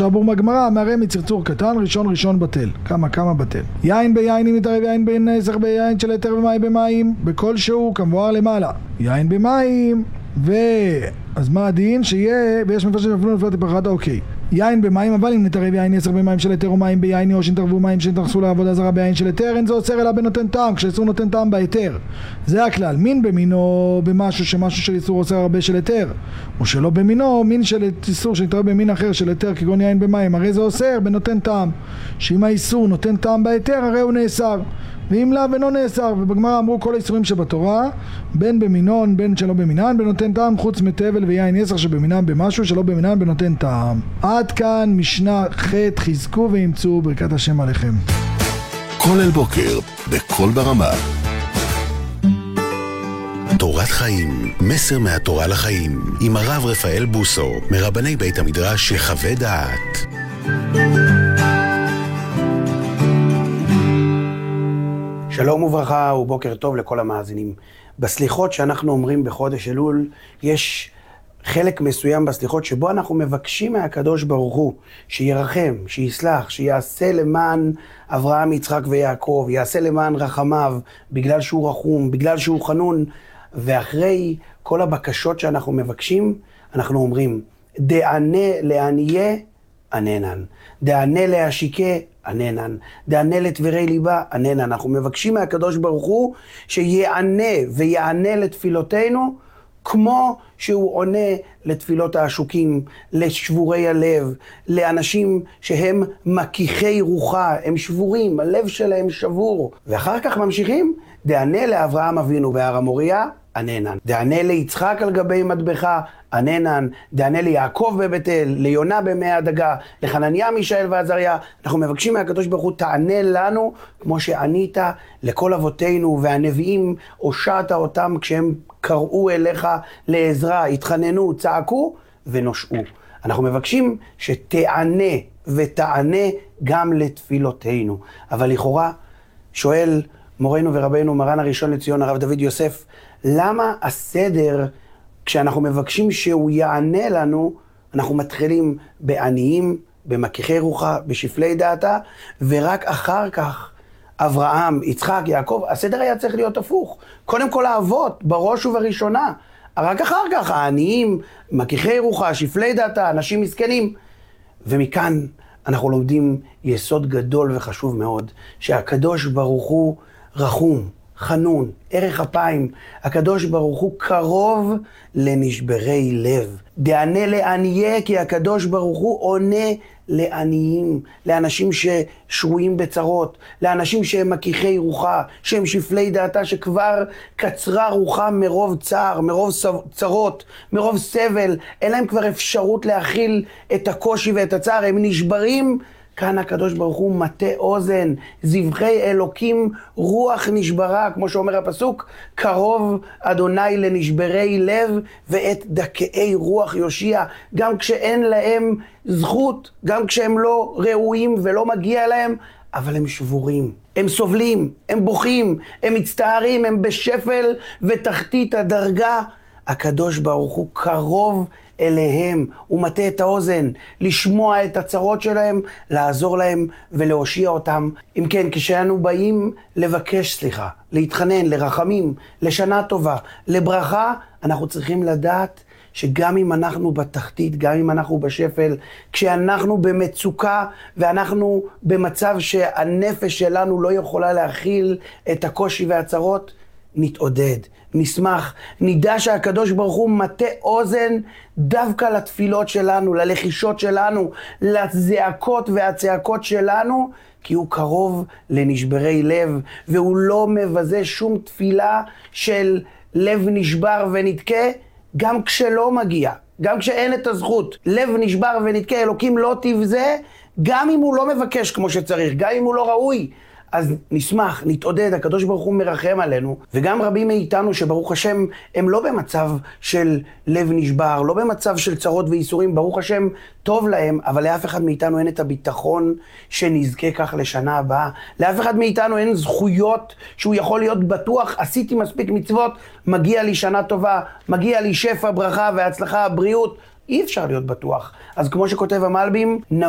שהבור מהגמרא, מהרי מצרצור קטן, ראשון בטל. כמה בטל. יין ביין, אם מתערב יין בנסך ביין של היתר ומים במים, בכל שהוא כמבואר למעלה. יין במים, אז מה הדין? שיהיה, ויש מפרשים אפילו נפלת פחד, אוקיי. יין במים, אבל אם נתערב יין נסך במים של היתר ומים ביין, או שנתערבו מים שנתרחסו לעבודה זרה ביין של היתר, אין זה אוסר אלא בנותן טעם, כשאיסור נותן טעם בהיתר. זה הכלל. מין במינו במשהו שמשהו של איסור אוסר הרבה של היתר, או שלא במינו, מין של איסור שנתערב במין אחר של היתר, כגון יין במים, הרי זה אוסר בנותן טעם. שאם האיסור נותן טעם בהיתר, הרי הוא נאסר. ואם לא, בנו נאסר. ובגמרא אמרו כל האיסורים שבתורה, בין במינון, בין שלא במינן, בנותן טעם, חוץ מתבל ויין נסך שבמינן במשהו, שלא במינן בנותן טעם. עד כאן משנה ח', חזקו ואמצו, ברכת השם עליכם. כל אל בוקר, בכל ברמה. תורת חיים, מסר מהתורה לחיים, עם הרב רפאל בוסו, מרבני בית המדרש יחווה דעת. שלום וברכה ובוקר טוב לכל המאזינים. בסליחות שאנחנו אומרים בחודש אלול, יש חלק מסוים בסליחות שבו אנחנו מבקשים מהקדוש ברוך הוא שירחם, שיסלח, שיעשה למען אברהם, יצחק ויעקב, יעשה למען רחמיו, בגלל שהוא רחום, בגלל שהוא חנון. ואחרי כל הבקשות שאנחנו מבקשים, אנחנו אומרים, דענה לעניה, עננן. דענה להשיקה, עננן. דענה לתברי ליבה, עננן. אנחנו מבקשים מהקדוש ברוך הוא שיענה ויענה לתפילותינו, כמו שהוא עונה לתפילות העשוקים, לשבורי הלב, לאנשים שהם מקיחי רוחה, הם שבורים, הלב שלהם שבור. ואחר כך ממשיכים, דענה לאברהם אבינו בהר המוריה, עננן. דענה ליצחק על גבי מטבחה, עננן. דענה ליעקב בבית אל, ליונה במי הדגה, לחנניה, מישאל ועזריה. אנחנו מבקשים מהקדוש ברוך הוא, תענה לנו כמו שענית לכל אבותינו, והנביאים הושעת אותם כשהם קראו אליך לעזרה, התחננו, צעקו ונושעו. אנחנו מבקשים שתענה ותענה גם לתפילותינו. אבל לכאורה שואל מורנו ורבנו מרן הראשון לציון הרב דוד יוסף, למה הסדר כשאנחנו מבקשים שהוא יענה לנו, אנחנו מתחילים בעניים, במקיחי רוחה, בשפלי דעתה, ורק אחר כך אברהם, יצחק, יעקב, הסדר היה צריך להיות הפוך. קודם כל האבות, בראש ובראשונה, רק אחר כך העניים, מקיחי רוחה, שפלי דעתה, אנשים מסכנים. ומכאן אנחנו לומדים יסוד גדול וחשוב מאוד, שהקדוש ברוך הוא רחום, חנון, ערך אפיים. הקדוש ברוך הוא קרוב לנשברי לב. דענה לעניה, כי הקדוש ברוך הוא עונה לעניים, לאנשים ששרויים בצרות, לאנשים שהם מקיחי רוחה, שהם שפלי דעתה, שכבר קצרה רוחה מרוב צער, מרוב צרות, מרוב סבל, אין להם כבר אפשרות להכיל את הקושי ואת הצער, הם נשברים. כאן הקדוש ברוך הוא מטה אוזן, זבחי אלוקים רוח נשברה, כמו שאומר הפסוק, קרוב אדוני לנשברי לב ואת דכאי רוח יושיע. גם כשאין להם זכות, גם כשהם לא ראויים ולא מגיע להם, אבל הם שבורים, הם סובלים, הם בוכים, הם מצטערים, הם בשפל ותחתית הדרגה. הקדוש ברוך הוא קרוב אליהם, הוא מטה את האוזן, לשמוע את הצרות שלהם, לעזור להם ולהושיע אותם. אם כן, כשאנו באים לבקש סליחה, להתחנן, לרחמים, לשנה טובה, לברכה, אנחנו צריכים לדעת שגם אם אנחנו בתחתית, גם אם אנחנו בשפל, כשאנחנו במצוקה ואנחנו במצב שהנפש שלנו לא יכולה להכיל את הקושי והצרות, נתעודד, נשמח, נדע שהקדוש ברוך הוא מטה אוזן דווקא לתפילות שלנו, ללחישות שלנו, לזעקות והצעקות שלנו, כי הוא קרוב לנשברי לב, והוא לא מבזה שום תפילה של לב נשבר ונתקה, גם כשלא מגיע, גם כשאין את הזכות. לב נשבר ונתקה, אלוקים לא תבזה, גם אם הוא לא מבקש כמו שצריך, גם אם הוא לא ראוי. אז נשמח, נתעודד, הקדוש ברוך הוא מרחם עלינו, וגם רבים מאיתנו שברוך השם הם לא במצב של לב נשבר, לא במצב של צרות ואיסורים, ברוך השם טוב להם, אבל לאף אחד מאיתנו אין את הביטחון שנזכה כך לשנה הבאה. לאף אחד מאיתנו אין זכויות שהוא יכול להיות בטוח, עשיתי מספיק מצוות, מגיע לי שנה טובה, מגיע לי שפע, ברכה והצלחה, בריאות. אי אפשר להיות בטוח. אז כמו שכותב המלבים,